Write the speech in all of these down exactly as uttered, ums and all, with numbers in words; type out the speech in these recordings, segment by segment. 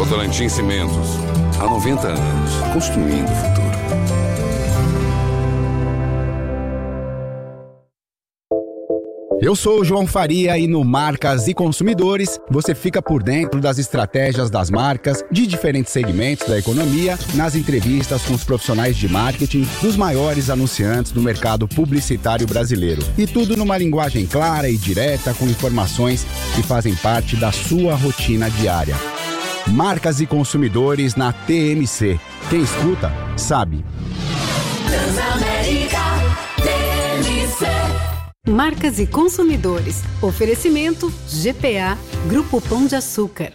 Votorantim Cimentos. Há noventa anos, construindo o futuro. Eu sou o João Faria e no Marcas e Consumidores você fica por dentro das estratégias das marcas de diferentes segmentos da economia, nas entrevistas com os profissionais de marketing dos maiores anunciantes do mercado publicitário brasileiro. E tudo numa linguagem clara e direta com informações que fazem parte da sua rotina diária. Marcas e Consumidores na T M C. Quem escuta, sabe. Transamérica, T M C. Marcas e Consumidores. Oferecimento G P A, Grupo Pão de Açúcar.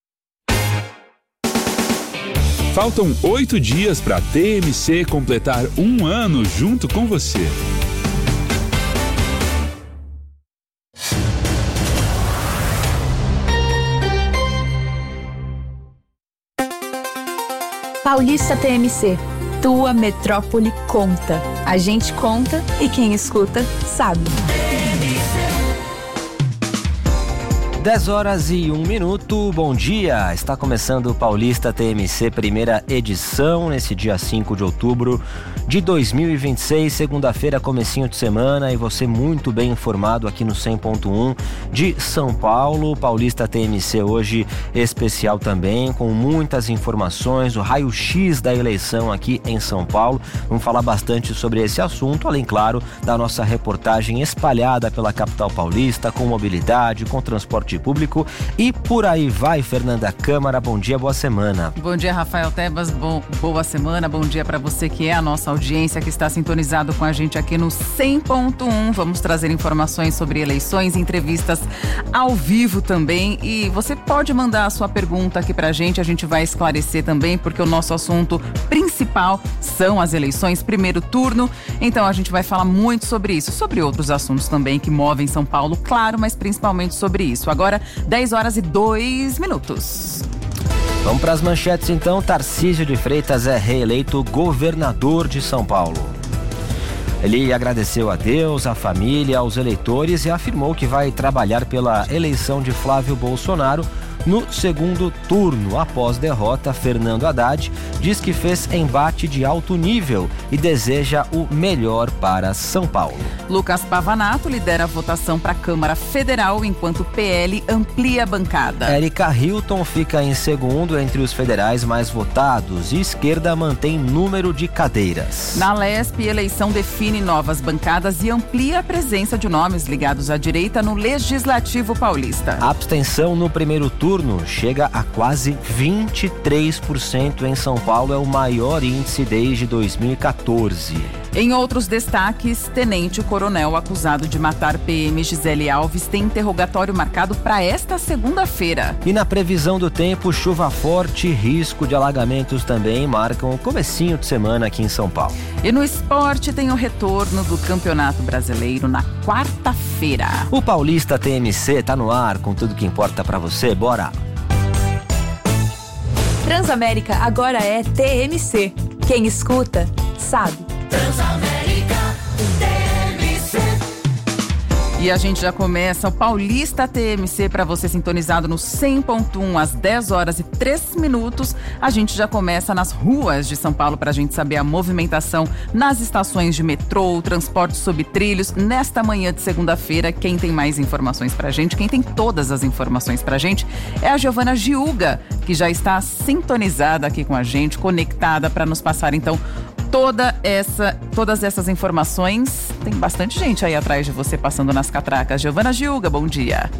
Faltam oito dias para a T M C completar um ano junto com você. Paulista T M C. Tua metrópole conta. A gente conta e quem escuta sabe. dez horas e um minuto, bom dia! Está começando o Paulista T M C, primeira edição, nesse dia cinco de outubro de dois mil e vinte e seis, segunda-feira, comecinho de semana, e você muito bem informado aqui no cem ponto um de São Paulo. Paulista T M C hoje especial também, com muitas informações, o raio-x da eleição aqui em São Paulo. Vamos falar bastante sobre esse assunto, além, claro, da nossa reportagem espalhada pela capital paulista, com mobilidade, com transporte público e por aí vai. Fernanda Câmara, bom dia, boa semana. Bom dia, Rafael Tebas, bom, boa semana, bom dia para você que é a nossa audiência, que está sintonizado com a gente aqui no cem ponto um. Vamos trazer informações sobre eleições, entrevistas ao vivo também, e você pode mandar a sua pergunta aqui pra gente, a gente vai esclarecer também, porque o nosso assunto principal são as eleições, primeiro turno, então a gente vai falar muito sobre isso, sobre outros assuntos também que movem São Paulo, claro, mas principalmente sobre isso. Agora, dez horas e dois minutos. Vamos para as manchetes então. Tarcísio de Freitas é reeleito governador de São Paulo. Ele agradeceu a Deus, a família, aos eleitores e afirmou que vai trabalhar pela eleição de Flávio Bolsonaro no segundo turno. Após derrota, Fernando Haddad diz que fez embate de alto nível e deseja o melhor para São Paulo. Lucas Pavanato lidera a votação para a Câmara Federal, enquanto o P L amplia a bancada. Érica Hilton fica em segundo entre os federais mais votados e esquerda mantém número de cadeiras. Na Lesp, eleição define novas bancadas e amplia a presença de nomes ligados à direita no Legislativo Paulista. A abstenção no primeiro turno chega a quase vinte e três por cento em São Paulo, é o maior índice desde dois mil e catorze. Em outros destaques, tenente coronel acusado de matar P M Gisele Alves tem interrogatório marcado para esta segunda-feira. E na previsão do tempo, chuva forte e risco de alagamentos também marcam o comecinho de semana aqui em São Paulo. E no esporte tem o retorno do Campeonato Brasileiro na quarta-feira. O Paulista T M C tá no ar com tudo que importa para você, bora! Transamérica agora é T M C. Quem escuta, sabe. Transamérica, T M C. E a gente já começa o Paulista T M C para você sintonizado no cem ponto um às dez horas e três minutos. A gente já começa nas ruas de São Paulo para a gente saber a movimentação nas estações de metrô, transporte sob trilhos. Nesta manhã de segunda-feira, quem tem mais informações para a gente, quem tem todas as informações para a gente é a Giovana Giuga, que já está sintonizada aqui com a gente, conectada para nos passar então Toda essa, todas essas informações. Tem bastante gente aí atrás de você passando nas catracas. Giovana Giuga, bom dia.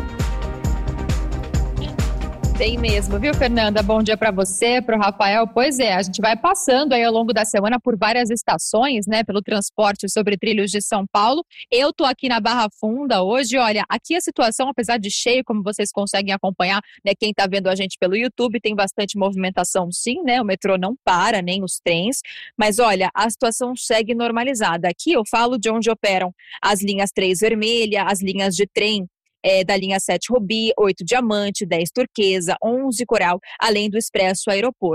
Tem mesmo, viu, Fernanda? Bom dia para você, para o Rafael. Pois é, a gente vai passando aí ao longo da semana por várias estações, né, pelo transporte sobre trilhos de São Paulo. Eu tô aqui na Barra Funda hoje. Olha, aqui a situação, apesar de cheio, como vocês conseguem acompanhar, né, quem tá vendo a gente pelo YouTube, tem bastante movimentação sim, né, o metrô não para, nem os trens, mas olha, a situação segue normalizada. Aqui eu falo de onde operam as linhas três vermelha, as linhas de trem É, da linha sete Rubi, oito Diamante, dez Turquesa, onze Coral, além do Expresso Aeroporto.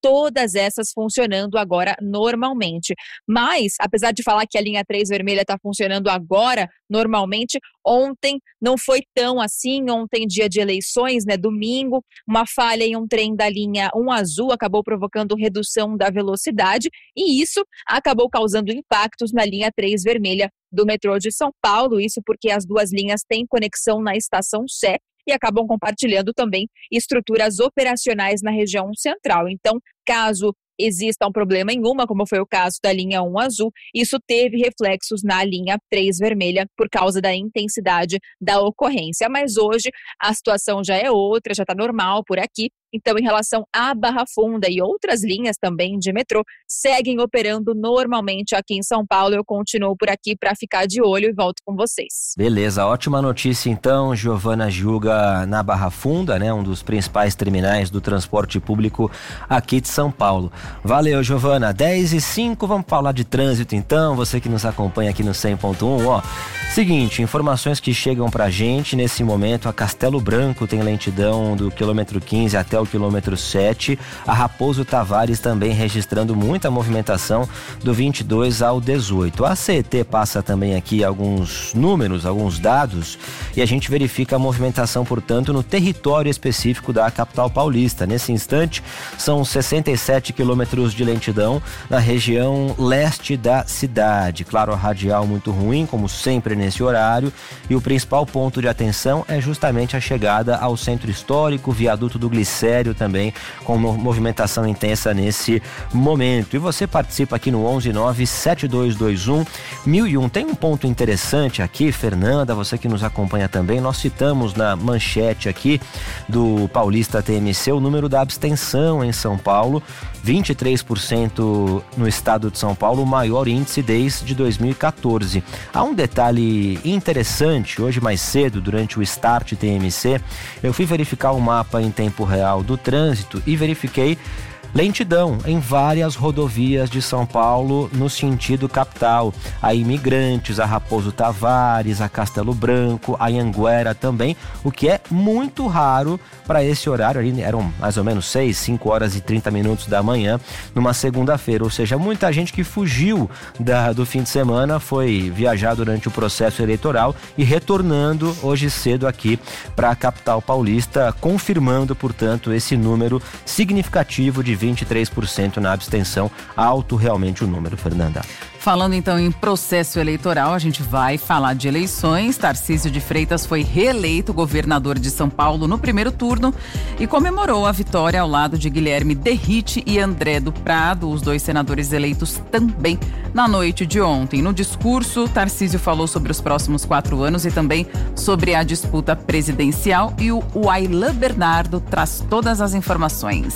todas essas funcionando agora normalmente. Mas, apesar de falar que a linha três vermelha está funcionando agora normalmente, ontem não foi tão assim. Ontem, dia de eleições, né, domingo, uma falha em um trem da linha um azul acabou provocando redução da velocidade e isso acabou causando impactos na linha três vermelha do metrô de São Paulo. Isso porque as duas linhas têm conexão na estação Sé e acabam compartilhando também estruturas operacionais na região central. Então, caso exista um problema em uma, como foi o caso da linha um azul, isso teve reflexos na linha três vermelha por causa da intensidade da ocorrência. Mas hoje a situação já é outra, já está normal por aqui. Então, em relação à Barra Funda e outras linhas também de metrô, seguem operando normalmente aqui em São Paulo. Eu continuo por aqui para ficar de olho e volto com vocês. Beleza, ótima notícia então, Giovana Gilga, na Barra Funda, né, um dos principais terminais do transporte público aqui de São Paulo. Valeu, Giovana. dez e cinco, vamos falar de trânsito então, você que nos acompanha aqui no cem ponto um, ó. Seguinte, informações que chegam pra gente nesse momento, a Castelo Branco tem lentidão do quilômetro quinze até o quilômetro sete, a Raposo Tavares também registrando muita movimentação do vinte e dois ao dezoito. A C E T passa também aqui alguns números, alguns dados, e a gente verifica a movimentação, portanto, no território específico da capital paulista. Nesse instante, são sessenta e sete quilômetros de lentidão na região leste da cidade. Claro, a radial muito ruim, como sempre nesse horário, e o principal ponto de atenção é justamente a chegada ao centro histórico, viaduto do Glicério também, com movimentação intensa nesse momento. E você participa aqui no onze nove sete dois dois um mil e um. Tem um ponto interessante aqui, Fernanda, você que nos acompanha também, nós citamos na manchete aqui do Paulista T M C o número da abstenção em São Paulo, vinte e três por cento no estado de São Paulo, o maior índice desde dois mil e catorze. Há um detalhe interessante, hoje mais cedo, durante o Start T M C, eu fui verificar o mapa em tempo real do trânsito e verifiquei lentidão em várias rodovias de São Paulo no sentido capital. A Imigrantes, a Raposo Tavares, a Castelo Branco, a Anhanguera também, o que é muito raro para esse horário. Ali eram mais ou menos seis, cinco horas e trinta minutos da manhã numa segunda-feira, ou seja, muita gente que fugiu da, do fim de semana foi viajar durante o processo eleitoral e retornando hoje cedo aqui para a capital paulista, confirmando, portanto, esse número significativo de vinte e três por cento na abstenção, alto realmente o número, Fernanda. Falando então em processo eleitoral, a gente vai falar de eleições. Tarcísio de Freitas foi reeleito governador de São Paulo no primeiro turno e comemorou a vitória ao lado de Guilherme Derrite e André do Prado, os dois senadores eleitos também na noite de ontem. No discurso, Tarcísio falou sobre os próximos quatro anos e também sobre a disputa presidencial, e o Aylan Bernardo traz todas as informações.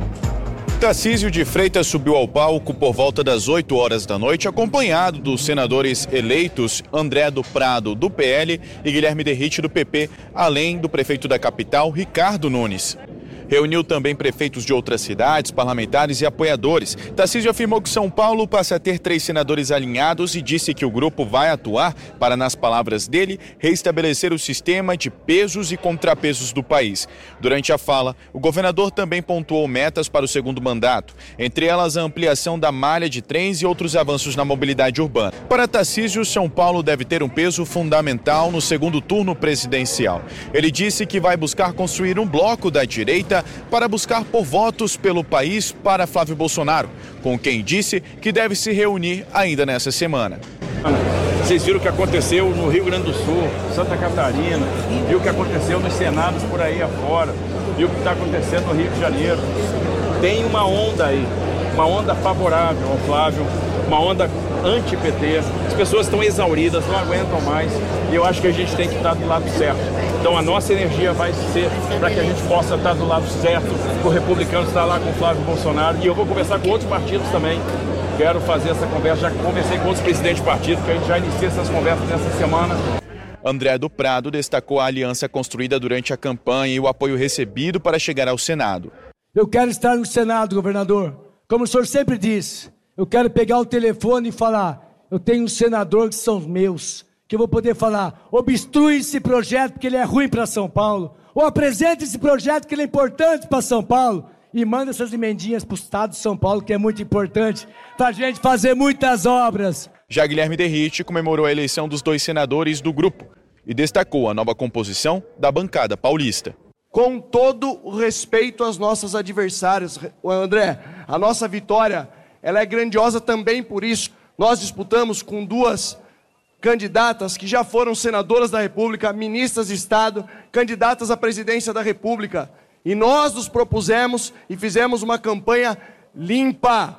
Tarcísio de Freitas subiu ao palco por volta das oito horas da noite, acompanhado dos senadores eleitos André do Prado, do P L, e Guilherme Derrite, do P P, além do prefeito da capital, Ricardo Nunes. Reuniu também prefeitos de outras cidades, parlamentares e apoiadores. Tarcísio afirmou que São Paulo passa a ter três senadores alinhados e disse que o grupo vai atuar para, nas palavras dele, reestabelecer o sistema de pesos e contrapesos do país. Durante a fala, o governador também pontuou metas para o segundo mandato, entre elas a ampliação da malha de trens e outros avanços na mobilidade urbana. Para Tarcísio, São Paulo deve ter um peso fundamental no segundo turno presidencial. Ele disse que vai buscar construir um bloco da direita para buscar por votos pelo país para Flávio Bolsonaro, com quem disse que deve se reunir ainda nessa semana. Vocês viram o que aconteceu no Rio Grande do Sul, Santa Catarina, viu o que aconteceu nos senados por aí afora, viu o que está acontecendo no Rio de Janeiro. Tem uma onda aí, uma onda favorável ao Flávio, uma onda anti-P T. As pessoas estão exauridas, não aguentam mais, e eu acho que a gente tem que estar do lado certo. Então a nossa energia vai ser para que a gente possa estar do lado certo, o republicano está lá com o Flávio Bolsonaro, e eu vou conversar com outros partidos também. Quero fazer essa conversa, já conversei com outros presidentes de partido, que a gente já inicia essas conversas nessa semana. André do Prado destacou a aliança construída durante a campanha e o apoio recebido para chegar ao Senado. Eu quero estar no Senado, governador. Como o senhor sempre diz, eu quero pegar o telefone e falar, eu tenho um senador que são os meus, que eu vou poder falar, obstrui esse projeto porque ele é ruim para São Paulo, ou apresente esse projeto que ele é importante para São Paulo, e manda essas emendinhas para o estado de São Paulo, que é muito importante, para a gente fazer muitas obras. Já Guilherme Derrite comemorou a eleição dos dois senadores do grupo e destacou a nova composição da bancada paulista. Com todo o respeito às nossas adversárias, André, a nossa vitória ela é grandiosa também por isso. Nós disputamos com duas candidatas que já foram senadoras da República, ministras de Estado, candidatas à presidência da República. E nós nos propusemos e fizemos uma campanha limpa.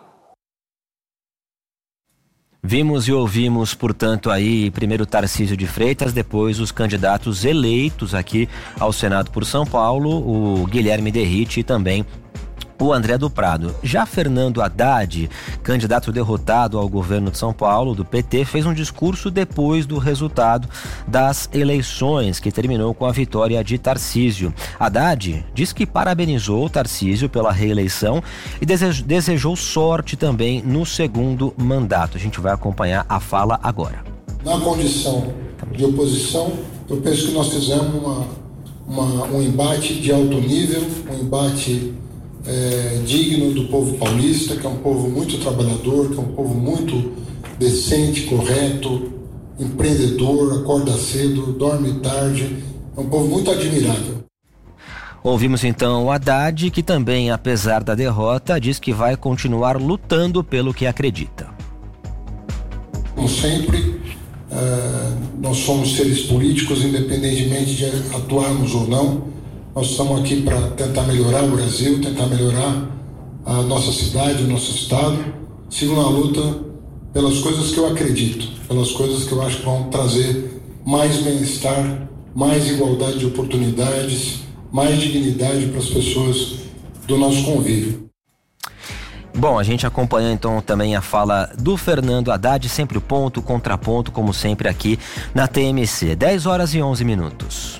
Vimos e ouvimos, portanto, aí primeiro Tarcísio de Freitas, depois os candidatos eleitos aqui ao Senado por São Paulo, o Guilherme Derrite e também o André do Prado. Já Fernando Haddad, candidato derrotado ao governo de São Paulo, do P T, fez um discurso depois do resultado das eleições, que terminou com a vitória de Tarcísio. Haddad diz que parabenizou Tarcísio pela reeleição e desejou sorte também no segundo mandato. A gente vai acompanhar a fala agora. Na condição de oposição, eu penso que nós fizemos uma, uma, um embate de alto nível, um embate É, digno do povo paulista, que é um povo muito trabalhador, que é um povo muito decente, correto, empreendedor, acorda cedo, dorme tarde, é um povo muito admirável. Ouvimos então o Haddad, que também, apesar da derrota, diz que vai continuar lutando pelo que acredita. Como sempre, é, nós somos seres políticos, independentemente de atuarmos ou não. Nós estamos aqui para tentar melhorar o Brasil, tentar melhorar a nossa cidade, o nosso estado. Sigo na luta pelas coisas que eu acredito, pelas coisas que eu acho que vão trazer mais bem-estar, mais igualdade de oportunidades, mais dignidade para as pessoas do nosso convívio. Bom, a gente acompanhou então também a fala do Fernando Haddad, sempre o ponto, contraponto, como sempre aqui na T M C. dez horas e onze minutos.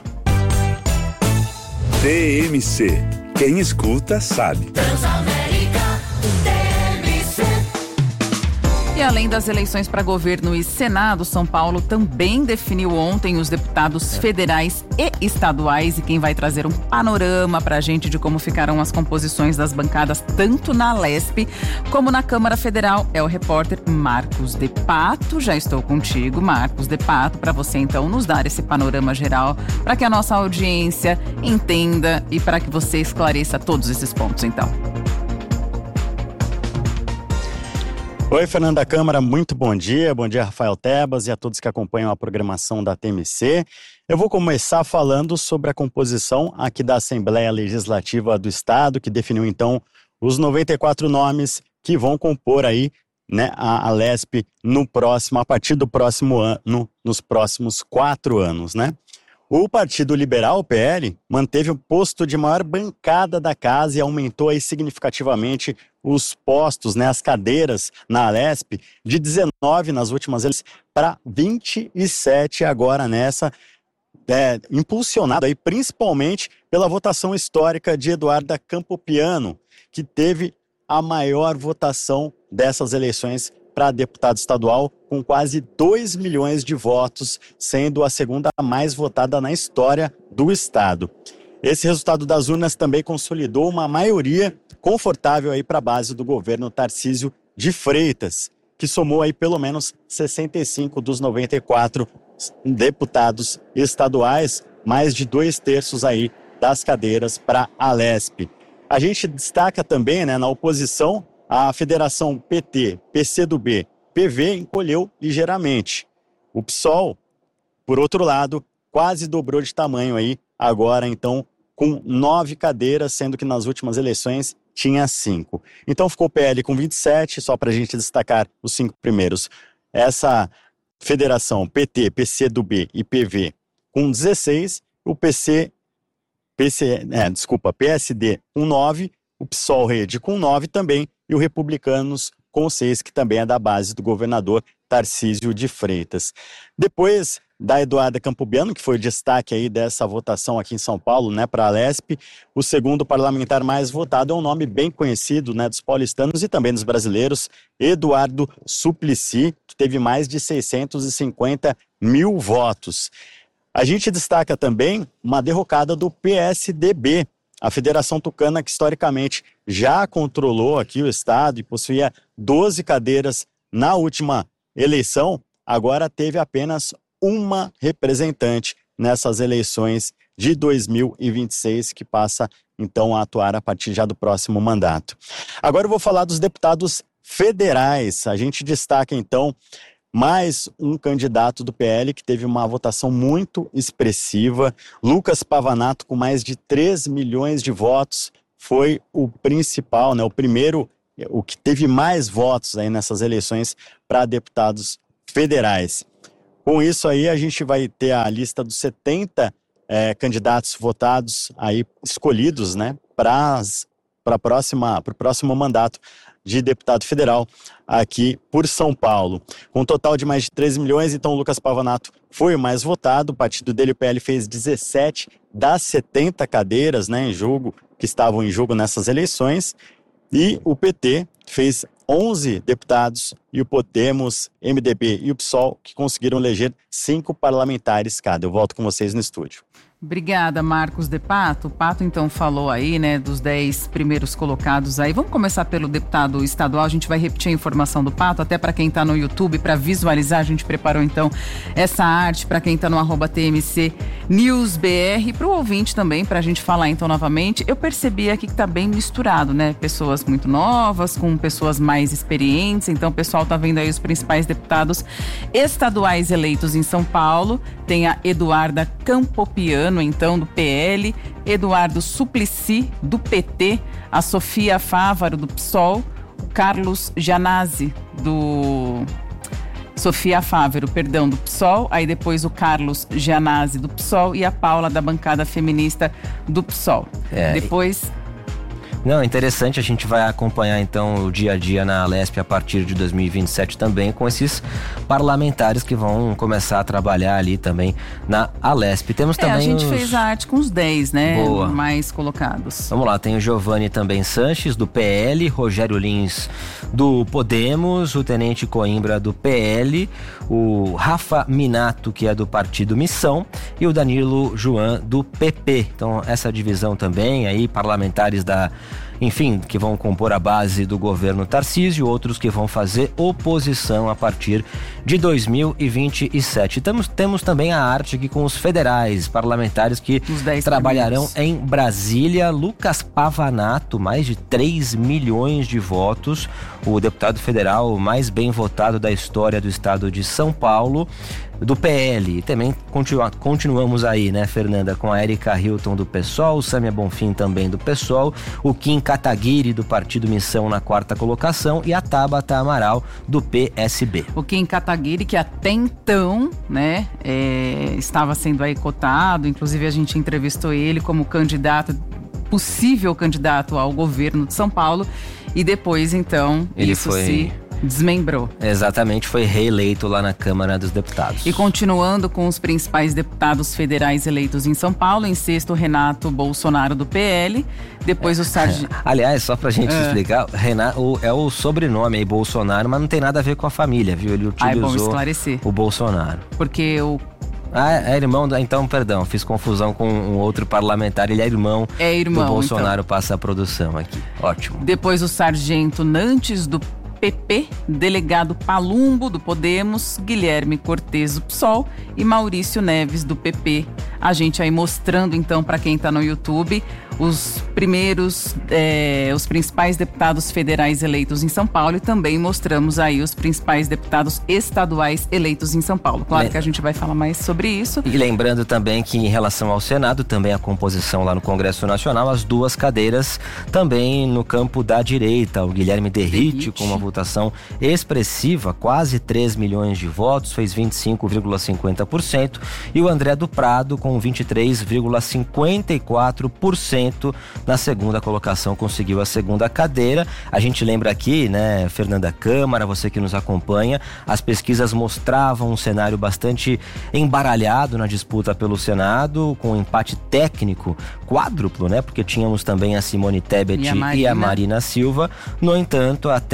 T M C. Quem escuta sabe. E além das eleições para governo e Senado, São Paulo também definiu ontem os deputados federais e estaduais. E quem vai trazer um panorama para a gente de como ficarão as composições das bancadas, tanto na Lesp como na Câmara Federal, é o repórter Marcos de Pato. Já estou contigo, Marcos de Pato, para você então nos dar esse panorama geral, para que a nossa audiência entenda e para que você esclareça todos esses pontos, então. Oi, Fernanda Câmara, muito bom dia. Bom dia, Rafael Tebas e a todos que acompanham a programação da T M C. Eu vou começar falando sobre a composição aqui da Assembleia Legislativa do Estado, que definiu então os noventa e quatro nomes que vão compor aí, né, a, a Lesp no próximo, a partir do próximo ano, nos próximos quatro anos, né? O Partido Liberal, o P L, manteve o posto de maior bancada da casa e aumentou aí significativamente os postos, né, as cadeiras na Lesp, de dezenove nas últimas eleições para vinte e sete agora nessa, é, impulsionado aí principalmente pela votação histórica de Eduarda Campopiano, que teve a maior votação dessas eleições para deputado estadual, com quase dois milhões de votos, sendo a segunda mais votada na história do estado. Esse resultado das urnas também consolidou uma maioria confortável aí para a base do governo Tarcísio de Freitas, que somou aí pelo menos sessenta e cinco dos noventa e quatro deputados estaduais, mais de dois terços aí das cadeiras para a Lesp. A gente destaca também, né, na oposição, a Federação P T, P C do B, P V encolheu ligeiramente. O P SOL, por outro lado, quase dobrou de tamanho aí, agora então com nove cadeiras, sendo que nas últimas eleições tinha cinco. Então ficou o P L com vinte e sete, só para a gente destacar os cinco primeiros. Essa federação P T, P C do B e P V com dezesseis, o P C, P C, é, desculpa, P S D com nove, o P SOL Rede com nove também, e o Republicanos com seis, que também é da base do governador Tarcísio de Freitas. Depois da Eduarda Campopiano, que foi o destaque aí dessa votação aqui em São Paulo, né, para a Lesp, o segundo parlamentar mais votado é um nome bem conhecido, né, dos paulistanos e também dos brasileiros, Eduardo Suplicy, que teve mais de seiscentos e cinquenta mil votos. A gente destaca também uma derrocada do P S D B, A Federação Tucana, que historicamente já controlou aqui o estado e possuía doze cadeiras na última eleição, agora teve apenas uma representante nessas eleições de dois mil e vinte e seis, que passa então a atuar a partir já do próximo mandato. Agora eu vou falar dos deputados federais. A gente destaca então mais um candidato do P L que teve uma votação muito expressiva. Lucas Pavanato, com mais de três milhões de votos, foi o principal, né, o primeiro, o que teve mais votos aí nessas eleições para deputados federais. Com isso aí a gente vai ter a lista dos setenta é, candidatos votados aí, escolhidos, né, para para próxima para o próximo mandato de deputado federal aqui por São Paulo. Com um total de mais de treze milhões, então o Lucas Pavanato foi o mais votado. O partido dele, o P L, fez dezessete das setenta cadeiras, né, em jogo, que estavam em jogo nessas eleições. E o P T fez onze deputados e o Podemos, M D B e o P SOL, que conseguiram eleger cinco parlamentares cada. Eu volto com vocês no estúdio. Obrigada, Marcos de Pato. O Pato, então, falou aí, né, dos dez primeiros colocados aí. Vamos começar pelo deputado estadual. A gente vai repetir a informação do Pato, até para quem está no YouTube, para visualizar. A gente preparou, então, essa arte para quem está no arroba T M C News B R. Para o ouvinte também, para a gente falar, então, novamente. Eu percebi aqui que está bem misturado, né? Pessoas muito novas, com pessoas mais experientes. Então, o pessoal está vendo aí os principais deputados estaduais eleitos em São Paulo. Tem a Eduarda Campopiano, então, do P L, Eduardo Suplicy, do P T, a Sofia Fávaro, do P SOL, o Carlos Gianazzi, do... Sofia Fávaro, perdão, do P SOL, aí depois o Carlos Gianazzi, do P SOL, e a Paula, da bancada feminista do P SOL. É, depois... Não, é interessante, a gente vai acompanhar então o dia a dia na Alesp a partir de dois mil e vinte e sete também, com esses parlamentares que vão começar a trabalhar ali também na Alesp. Temos é, também a gente os... fez a arte com os dez, né? Boa. Mais colocados. Vamos lá, tem o Giovanni também Sanches, do P L, Rogério Lins, do Podemos, o Tenente Coimbra, do P L, o Rafa Minato, que é do Partido Missão, e o Danilo Joan, do P P. Então, essa divisão também, aí, parlamentares da... enfim, que vão compor a base do governo Tarcísio, outros que vão fazer oposição a partir de dois mil e vinte e sete. Temos, temos também a arte aqui com os federais, parlamentares que trabalharão primeiros. Em Brasília. Lucas Pavanato, mais de três milhões de votos, o deputado federal mais bem votado da história do estado de São Paulo, do P L. Também continua, continuamos aí, né, Fernanda, com a Érica Hilton do P SOL, o Sâmia Bonfim também do P SOL, o Kim Kataguiri do Partido Missão na quarta colocação e a Tabata Amaral do P S B. O Kim Kataguiri, que até então, né, é, estava sendo aí cotado, inclusive a gente entrevistou ele como candidato, possível candidato ao governo de São Paulo, e depois então ele isso foi... se desmembrou. Exatamente, foi reeleito lá na Câmara dos Deputados. E continuando com os principais deputados federais eleitos em São Paulo, em sexto, Renato Bolsonaro, do P L, depois o sargento... Aliás, só pra gente é. explicar, Renato, o, é o sobrenome aí, Bolsonaro, mas não tem nada a ver com a família, viu? Ele utilizou ah, é bom esclarecer. O Bolsonaro. Porque o... Ah, é irmão, da, então, perdão, fiz confusão com um outro parlamentar, ele é irmão, é irmão do Bolsonaro, então. Passa a produção aqui, ótimo. Depois o sargento Nantes, do P P, delegado Palumbo, do Podemos, Guilherme Cortes, do P SOL, e Maurício Neves, do P P. A gente aí mostrando então para quem está no YouTube os primeiros, é, os principais deputados federais eleitos em São Paulo, e também mostramos aí os principais deputados estaduais eleitos em São Paulo. Claro que a gente vai falar mais sobre isso. E lembrando também que em relação ao Senado, também a composição lá no Congresso Nacional, as duas cadeiras também no campo da direita. O Guilherme Derrite, com uma votação expressiva, quase três milhões de votos, fez vinte e cinco vírgula cinquenta por cento, e o André do Prado, com vinte e três vírgula cinquenta e quatro por cento, na segunda colocação, conseguiu a segunda cadeira. A gente lembra aqui, né, Fernanda Câmara, você que nos acompanha, as pesquisas mostravam um cenário bastante embaralhado na disputa pelo Senado, com um empate técnico quádruplo, né, porque tínhamos também a Simone Tebet e a Marina, e a Marina Silva. No entanto, a Tebet ficou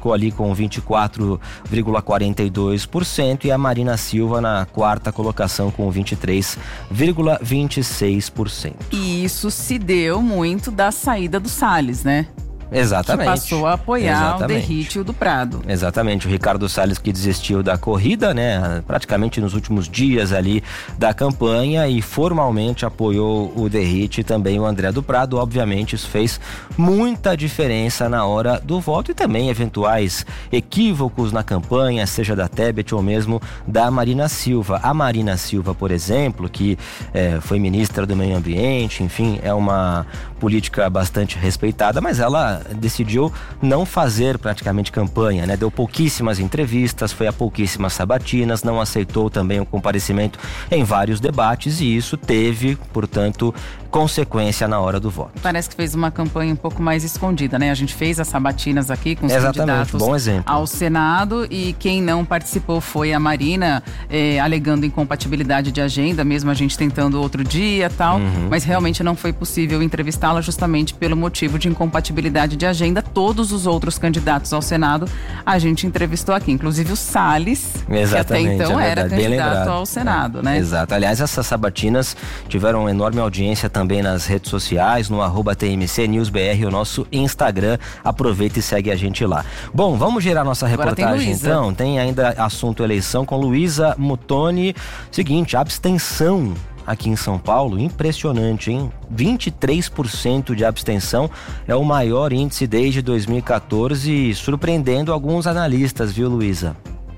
ficou ali com vinte e quatro vírgula quarenta e dois por cento e a Marina Silva na quarta colocação com vinte e três vírgula vinte e seis por cento. E isso se deu muito da saída do Salles, né? Exatamente. Que passou a apoiar Exatamente. o Derrite e o do Prado. Exatamente, o Ricardo Salles que desistiu da corrida, né, praticamente nos últimos dias ali da campanha e formalmente apoiou o Derrite e também o André do Prado. Obviamente isso fez muita diferença na hora do voto e também eventuais equívocos na campanha, seja da Tebet ou mesmo da Marina Silva. A Marina Silva, por exemplo, que é, foi ministra do Meio Ambiente, enfim, é uma política bastante respeitada, mas ela decidiu não fazer praticamente campanha, né? Deu pouquíssimas entrevistas, foi a pouquíssimas sabatinas, não aceitou também o comparecimento em vários debates e isso teve, portanto, consequência na hora do voto. Parece que fez uma campanha um pouco mais escondida, né? A gente fez as sabatinas aqui com os Exatamente, candidatos bom exemplo. ao Senado e quem não participou foi a Marina, eh, alegando incompatibilidade de agenda, mesmo a gente tentando outro dia e tal, Uhum. mas realmente não foi possível entrevistá-la justamente pelo motivo de incompatibilidade de agenda. Todos os outros candidatos ao Senado a gente entrevistou aqui, inclusive o Salles, Exatamente, que até então é era verdade, bem candidato lembrado. ao Senado, É, né? Exato. Aliás, essas sabatinas tiveram uma enorme audiência também nas redes sociais, no arroba T M C News B R, o nosso Instagram. Aproveita e segue a gente lá. Bom, vamos girar nossa Agora tem reportagem Luísa. então. Tem ainda assunto eleição com Luísa Muttoni. Seguinte, abstenção aqui em São Paulo, impressionante, hein? vinte e três por cento de abstenção é o maior índice desde dois mil e quatorze, surpreendendo alguns analistas, viu, Luísa?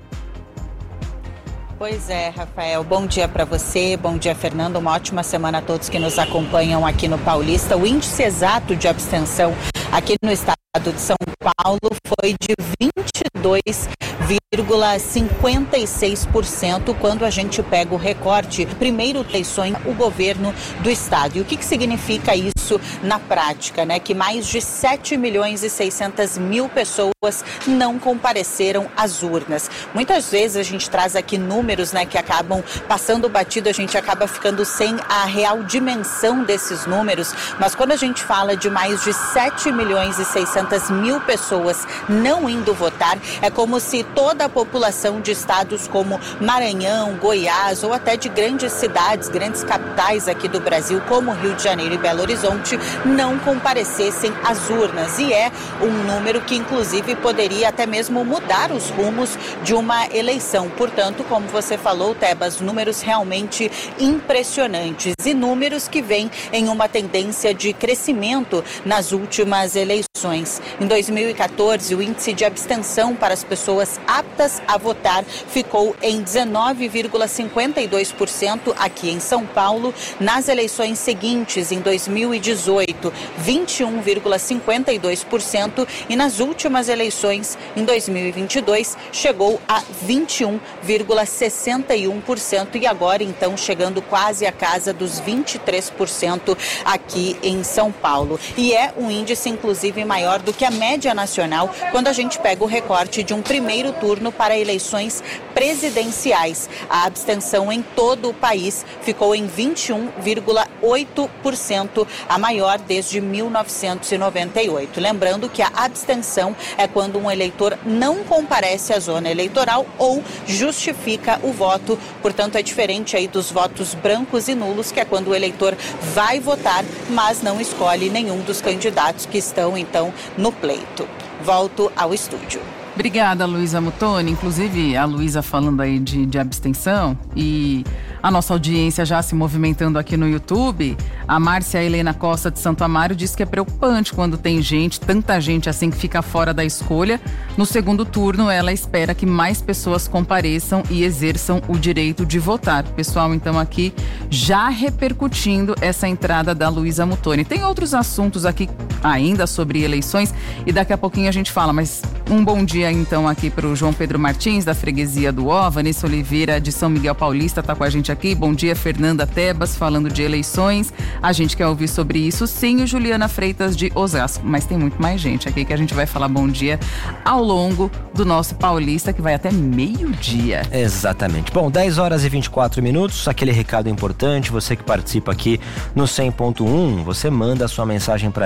Pois é, Rafael. Bom dia para você, bom dia, Fernando. Uma ótima semana a todos que nos acompanham aqui no Paulista. O índice exato de abstenção aqui no estado de São Paulo foi de vinte e dois vírgula cinquenta e seis por cento quando a gente pega o recorte primeiro eleições o governo do estado. E o que, que significa isso na prática, né? Que mais de sete milhões e seiscentas mil pessoas não compareceram às urnas. Muitas vezes a gente traz aqui números, né, que acabam passando batido, a gente acaba ficando sem a real dimensão desses números, mas quando a gente fala de mais de sete milhões e seiscentas mil pessoas não indo votar, é como se toda a população de estados como Maranhão, Goiás ou até de grandes cidades, grandes capitais aqui do Brasil, como Rio de Janeiro e Belo Horizonte, não comparecessem às urnas. E é um número que, inclusive, poderia até mesmo mudar os rumos de uma eleição. Portanto, como você falou, Tebas, números realmente impressionantes e números que vêm em uma tendência de crescimento nas últimas eleições. Em dois mil e quatorze, o índice de abstenção para as pessoas aptas a votar ficou em dezenove vírgula cinquenta e dois por cento aqui em São Paulo. Nas eleições seguintes, em dois mil e dezoito, vinte e um vírgula cinquenta e dois por cento e nas últimas eleições, em dois mil e vinte e dois, chegou a vinte e um vírgula sessenta e um por cento e agora, então, chegando quase à casa dos vinte e três por cento aqui em São Paulo. E é um índice, inclusive, maior do que a média nacional quando a gente pega o recorte de um primeiro turno para eleições presidenciais. A abstenção em todo o país ficou em vinte e um vírgula oito por cento, a maior desde mil novecentos e noventa e oito. Lembrando que a abstenção é quando um eleitor não comparece à zona eleitoral ou justifica o voto. Portanto, é diferente aí dos votos brancos e nulos, que é quando o eleitor vai votar, mas não escolhe nenhum dos candidatos que estão, então, no pleito. Volto ao estúdio. Obrigada, Luísa Muttoni. Inclusive, a Luísa falando aí de, de abstenção e a nossa audiência já se movimentando aqui no YouTube. A Márcia Helena Costa de Santo Amaro diz que é preocupante quando tem gente, tanta gente assim que fica fora da escolha. No segundo turno, ela espera que mais pessoas compareçam e exerçam o direito de votar. Pessoal, então, aqui já repercutindo essa entrada da Luísa Muttoni. Tem outros assuntos aqui ainda sobre eleições e daqui a pouquinho a gente fala, mas um bom dia então aqui para o João Pedro Martins, da freguesia do Ó. Vanessa Oliveira, de São Miguel Paulista, está com a gente aqui. Bom dia, Fernanda Tebas, falando de eleições. A gente quer ouvir sobre isso, sim. O Juliana Freitas, de Osasco. Mas tem muito mais gente aqui que a gente vai falar bom dia ao longo do nosso Paulista, que vai até meio-dia. Exatamente. Bom, dez horas e vinte e quatro minutos, aquele recado importante, você que participa aqui no cem ponto um, você manda a sua mensagem pra gente,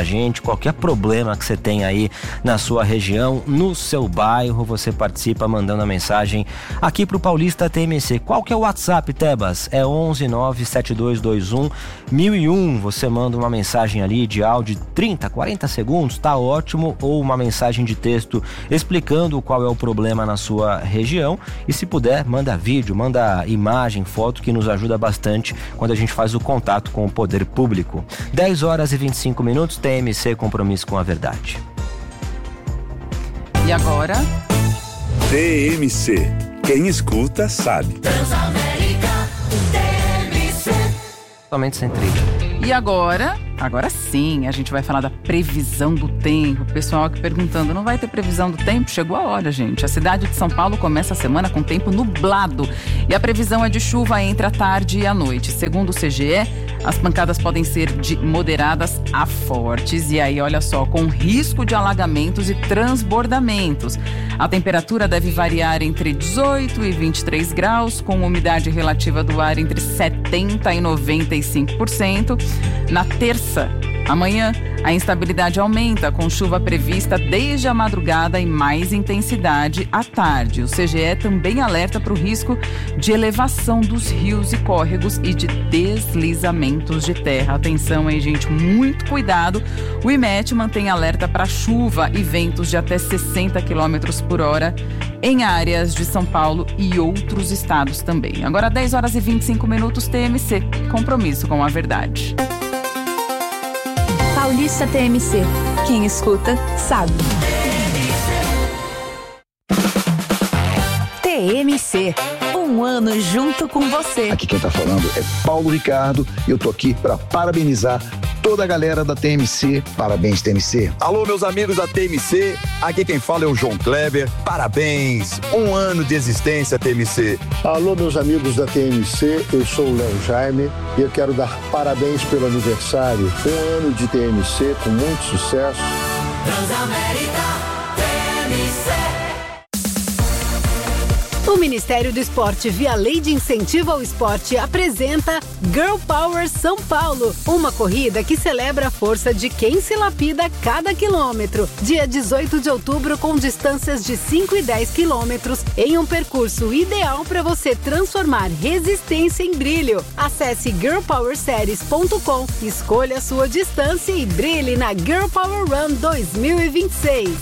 qualquer problema que você tem aí na sua região, no seu bairro, você participa mandando a mensagem aqui pro Paulista T M C. Qual que é o WhatsApp, Tebas? É onze nove sete dois dois um mil e um. Você manda uma mensagem ali de áudio de trinta, quarenta segundos, tá ótimo, ou uma mensagem de texto explicando qual é o problema na sua região, e se puder, manda vídeo, manda imagem, foto, que nos ajuda bastante quando a gente faz o contato com o poder público. dez horas e vinte e cinco minutos, T M C, compromisso com a verdade. E agora? T M C. Quem escuta sabe. Transamérica, T M C. Totalmente sem trilha. E agora, agora sim, a gente vai falar da previsão do tempo. O pessoal aqui perguntando, não vai ter previsão do tempo? Chegou a hora, gente. A cidade de São Paulo começa a semana com tempo nublado. E a previsão é de chuva entre a tarde e a noite. Segundo o C G E, as pancadas podem ser de moderadas a fortes. E aí, olha só, com risco de alagamentos e transbordamentos. A temperatura deve variar entre dezoito e vinte e três graus, com umidade relativa do ar entre setenta e noventa e cinco por cento. Na terça, amanhã, a instabilidade aumenta, com chuva prevista desde a madrugada e mais intensidade à tarde. O C G E também alerta para o risco de elevação dos rios e córregos e de deslizamentos de terra. Atenção aí, gente, muito cuidado. O I M E T mantém alerta para chuva e ventos de até sessenta quilômetros por hora em áreas de São Paulo e outros estados também. Agora, dez horas e vinte e cinco minutos, T M C. Compromisso com a verdade. Paulista T M C. Quem escuta, sabe. T M C. Um ano junto com você. Aqui quem tá falando é Paulo Ricardo e eu tô aqui para parabenizar toda a galera da T M C. Parabéns, T M C. Alô, meus amigos da T M C. Aqui quem fala é o João Kleber. Parabéns. Um ano de existência, T M C. Alô, meus amigos da T M C. Eu sou o Léo Jaime e eu quero dar parabéns pelo aniversário. Um ano de T M C com muito sucesso. Transamérica, T M C. O Ministério do Esporte, via Lei de Incentivo ao Esporte, apresenta Girl Power São Paulo, uma corrida que celebra a força de quem se lapida cada quilômetro. Dia dezoito de outubro, com distâncias de cinco e dez quilômetros, em um percurso ideal para você transformar resistência em brilho. Acesse girl power series ponto com, escolha a sua distância e brilhe na Girl Power Run dois mil e vinte e seis.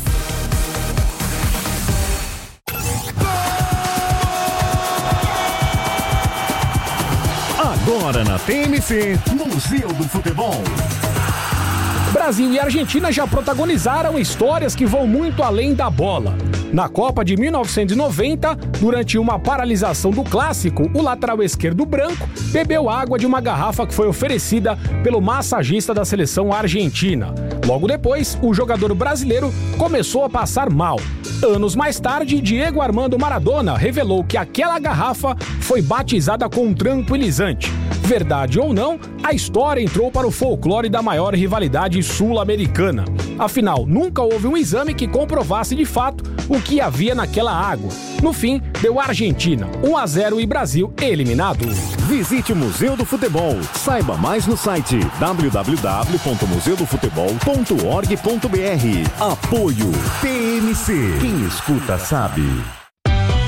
Agora na T M C, Museu do Futebol. Brasil e Argentina já protagonizaram histórias que vão muito além da bola. Na Copa de mil novecentos e noventa, durante uma paralisação do clássico, o lateral esquerdo branco bebeu água de uma garrafa que foi oferecida pelo massagista da seleção argentina. Logo depois, o jogador brasileiro começou a passar mal. Anos mais tarde, Diego Armando Maradona revelou que aquela garrafa foi batizada com um tranquilizante. Verdade ou não, a história entrou para o folclore da maior rivalidade sul-americana. Afinal, nunca houve um exame que comprovasse de fato o que havia naquela água. No fim, deu Argentina, um a zero e Brasil eliminado. Visite o Museu do Futebol. Saiba mais no site w w w ponto museu do futebol ponto org ponto b r. Apoio T M C. Quem escuta sabe.